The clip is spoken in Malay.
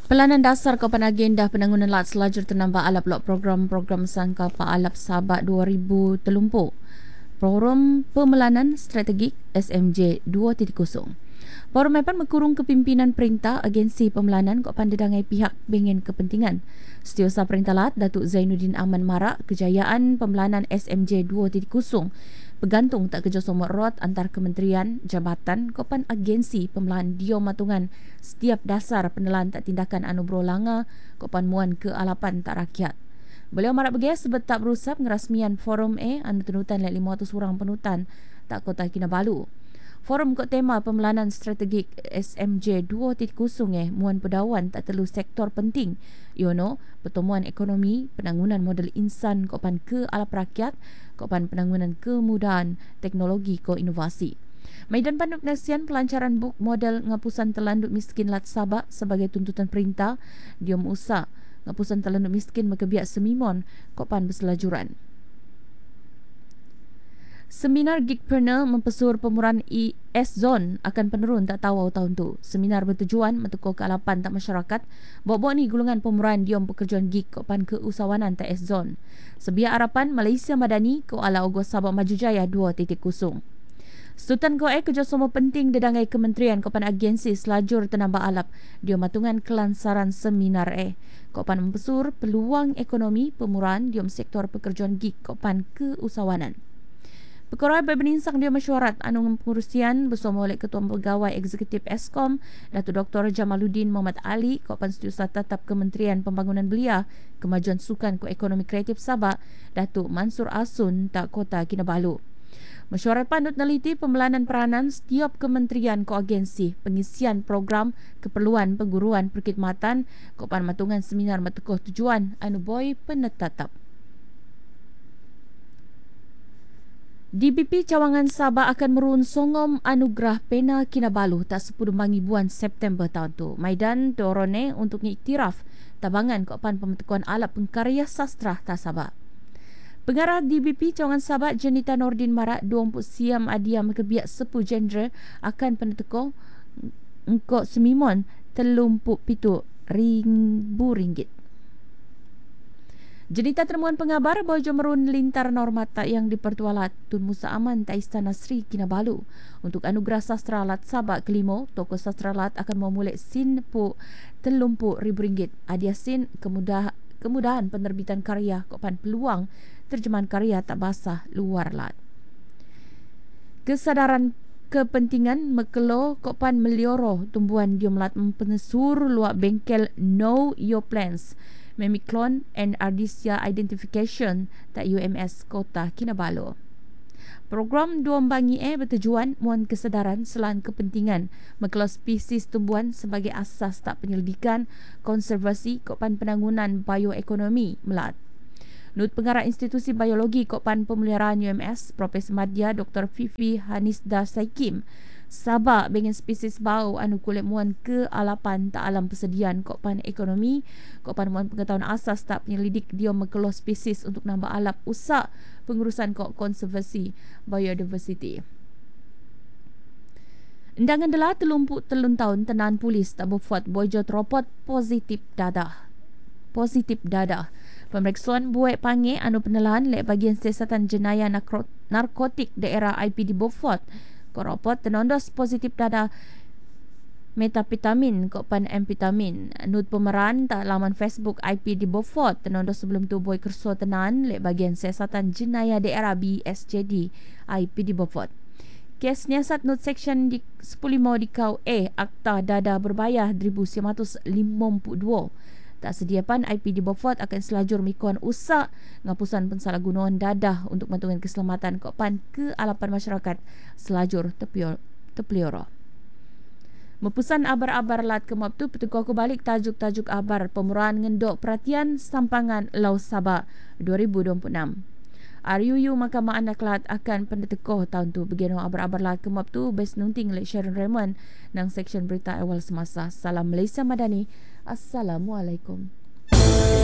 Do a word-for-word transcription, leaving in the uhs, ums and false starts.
Pelanan dasar kepada agenda penangunan lat selajur tenambah alap lok program-program sangka Paalap Sabak dua ribu terlumpuk. Forum Pemelanan Strategik S M J dua titik kosong. Forum Mepan mengkurung kepimpinan perintah agensi pemelanan kok pandedangai pihak bengen kepentingan. Setiausaha Perintah Lat Datuk Zainuddin Aman Marak kejayaan pemelanan S M J dua titik kosong bergantung tak kerjasama erat antar kementerian, jabatan, kopan agensi pemelahan dio matungan setiap dasar penelan tak tindakan anu berolanga kopan muan ke alapan tak rakyat. Beliau marak bergeas sebab tak berusap ngerasmian forum A anu tunutan le lima ratus orang penutan tak Kota Kinabalu. Forum kok tema pemelanan strategik S M J dua titik kosong eh muan pedawan tak telu sektor penting. Yono pertemuan ekonomi, penangunan modal insan kopan ke alap rakyat, kopan penangunan kemudahan teknologi ko inovasi. Maidan Panduk Nasian pelancaran buk modal ngapusan telanduk miskin lat Sabak sebagai tuntutan perintah diom usa ngapusan telanduk miskin mekebiak semimon kopan berselajuran. Seminar Geekpreneur mempesur pemurahan E S Zone akan penerun tak tahu tahun tu. Seminar bertujuan mentekuk kealapan tak masyarakat. Bawa-bawa ni gulungan pemurahan diom pekerjaan geek kopan keusahawanan tak S Zone. Sebiak harapan Malaysia Madani ko ala Ogos Sabak Maju Jaya dua titik kosong. Sultan Koe kerjasama penting dedangai kementerian kopan agensi selajur tenambah alap diom matungan kelansaran seminar eh. Kopan mempesur peluang ekonomi pemurahan diom sektor pekerjaan geek kopan keusahawanan. Perkara berbeninsang dia mesyuarat anu pengurusian bersama oleh Ketua Pegawai Eksekutif Eskom Datuk Doktor Jamaluddin Muhammad Ali Kopan Setiausaha Tatap Kementerian Pembangunan Belia Kemajuan Sukan ke Ekonomi Kreatif Sabak Datuk Mansur Asun tak Kota Kinabalu. Mesyuarat pandut neliti pemelanan peranan setiap kementerian ko agensi pengisian program keperluan pengguruan perkhidmatan Kopan matungan seminar metekoh tujuan anu boy penetatap. D B P Cawangan Sabak akan merun songom anugerah pena Kinabalu tak sepuluh bangi bulan September tahun tu. Maidan dorone untuk ngiktiraf tabangan kopan pembentukan alat pengkarya sastra tak Sabak. Pengarah D B P Cawangan Sabak Jenita Nordin Marak dua puluh siam adiam kebiak sepu genre akan peneteko engkau semimon telumpuk pitu ribu ringgit. Jenita temuan pengabar bojo merun lintar normata yang dipertualat Tun Musa Aman ta Istana Sri Kinabalu untuk anugerah sastra lat Sabak kelima tokoh sastra lat akan memulai sin pu telumpuk ribu ringgit adia sin kemudah kemudahan penerbitan karya kopan peluang terjemahan karya tak basah luar lat. Kesadaran kepentingan mekelo kopan melioro tumbuhan diom lat mempenesur luak bengkel Know Your Plans Memiklon and Ardisia Identification tak U M S Kota Kinabalu. Program dua bangi e bertujuan muan kesedaran selan kepentingan mekelo spesies tumbuhan sebagai asas tak penyelidikan konservasi kopan penangunan bioekonomi melat. Nut pengarah Institusi Biologi Kopan Pemeliharaan U M S Profesor Madya Doktor Fifi Hanisda Saikim Sabak bengen spesies bau anu kulit muan ke alapan tak alam persediaan kopan ekonomi kopan muan pengetahuan asas tak penyelidik dia mekelo spesies untuk nambah alap usak pengurusan kok konservasi biodiversity. Undangan delah telumpuk telun tahun tenan polis tak berfuat bojot ropot positif dadah. Positif dadah. Pemeriksaan buat panggil anu penelahan lek bagian siasatan jenayah narkotik daerah I P D Beaufort koropot tenondos positif dadah metapetamin kopan ampetamin. Nut pemeran tak laman Facebook I P D Beaufort tenondos sebelum tu boy kerso tenan lek bagian siasatan jenayah daerah B S J D I P D Beaufort. Kes niasat nut seksyen di sepuluh lima dikau A Akta Dadah Berbayar seribu sembilan ratus lima puluh dua. Tak sediapan I P D Beaufort akan selajur mikuan usak ngapusan pensalahgunaan dadah untuk mantungan keselamatan kopan ke alapan masyarakat selajur tepeliora. Mepusan abar-abar lat kemap tu petugas aku balik tajuk-tajuk abar pemurahan ngendok perhatian sampangan Lau Sabak dua ribu dua puluh enam. R U U Mahkamah Anak Lat akan pendetekoh tahun tu begino abar-abar lat kemap tu best nunting lek Sharon Raymond nang seksyen berita awal semasa. Salam Malaysia Madani. Assalamualaikum.